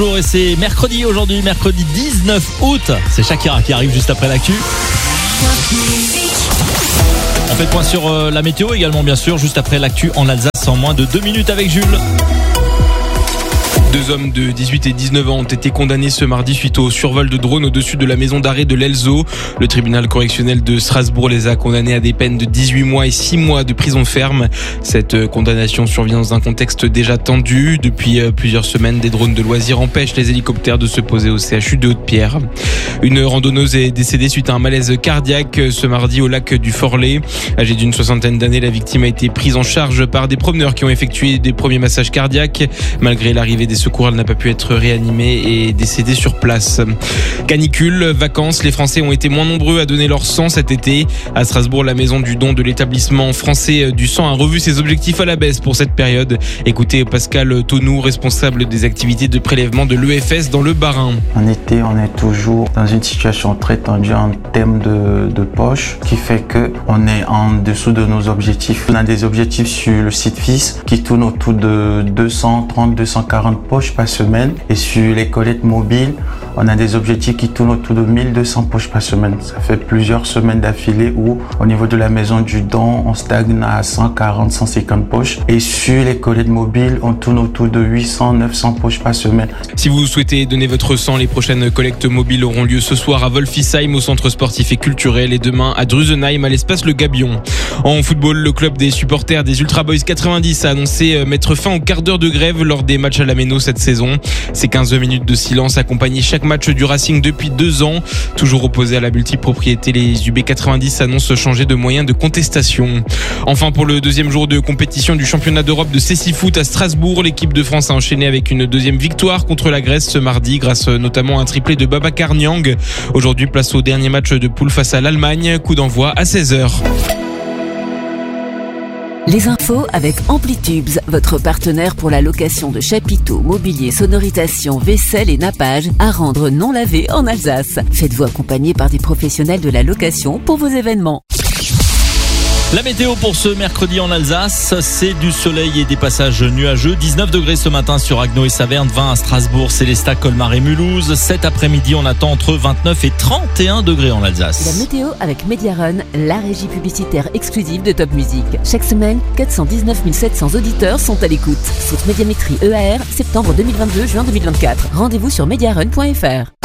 Bonjour, et c'est mercredi aujourd'hui, mercredi 19 août. C'est Shakira qui arrive juste après l'actu. On fait le point sur la météo également, bien sûr, juste après l'actu en Alsace en moins de 2 minutes avec Jules. 2 hommes de 18 et 19 ans ont été condamnés ce mardi suite au survol de drones au-dessus de la maison d'arrêt de l'Elzo. Le tribunal correctionnel de Strasbourg les a condamnés à des peines de 18 mois et 6 mois de prison ferme. Cette condamnation survient dans un contexte déjà tendu. Depuis plusieurs semaines, des drones de loisirs empêchent les hélicoptères de se poser au CHU de Haute-Pierre. Une randonneuse est décédée suite à un malaise cardiaque ce mardi au lac du Forlay. Âgée d'une 60aine d'années, la victime a été prise en charge par des promeneurs qui ont effectué des premiers massages cardiaques. Malgré l'arrivée des secours, elle n'a pas pu être réanimée et décédée sur place. Canicule, vacances, les Français ont été moins nombreux à donner leur sang cet été. À Strasbourg, la maison du don de l'établissement français du sang a revu ses objectifs à la baisse pour cette période. Écoutez Pascal Tonou, responsable des activités de prélèvement de l'EFS dans le Bas-Rhin. En été, on est toujours dans une situation très tendue en termes de poche, qui fait qu'on est en dessous de nos objectifs. On a des objectifs sur le site FIS qui tournent autour de 230-240 poches par semaine, et sur les collectes mobiles, on a des objectifs qui tournent autour de 1200 poches par semaine. Ça fait plusieurs semaines d'affilée où, au niveau de la maison du don, on stagne à 140-150 poches, et sur les collectes mobiles, on tourne autour de 800-900 poches par semaine. Si vous souhaitez donner votre sang, les prochaines collectes mobiles auront lieu ce soir à Wolfisheim au centre sportif et culturel, et demain à Drusenheim à l'espace Le Gabion. En football, le club des supporters des Ultra Boys 90 a annoncé mettre fin au quart d'heure de grève lors des matchs à la Méno cette saison. Ces 15 minutes de silence accompagnaient chaque match du Racing depuis 2 ans. Toujours opposés à la multipropriété, les UB90 annoncent changer de moyen de contestation. Enfin, pour le deuxième jour de compétition du championnat d'Europe de Cécifoot à Strasbourg, l'équipe de France a enchaîné avec une deuxième victoire contre la Grèce ce mardi, grâce notamment à un triplé de Babacar Niang. Aujourd'hui, place au dernier match de poule face à l'Allemagne. Coup d'envoi à 16h. Les infos avec Amplitubes, votre partenaire pour la location de chapiteaux, mobilier, sonorisation, vaisselle et nappage à rendre non lavé en Alsace. Faites-vous accompagner par des professionnels de la location pour vos événements. La météo pour ce mercredi en Alsace, c'est du soleil et des passages nuageux. 19 degrés ce matin sur Agno et Saverne, 20 à Strasbourg, Célestat, Colmar et Mulhouse. Cet après-midi, on attend entre 29 et 31 degrés en Alsace. La météo avec Mediarun, la régie publicitaire exclusive de Top Music. Chaque semaine, 419 700 auditeurs sont à l'écoute. Sauf médiamétrie EAR, septembre 2022, juin 2024. Rendez-vous sur mediarun.fr.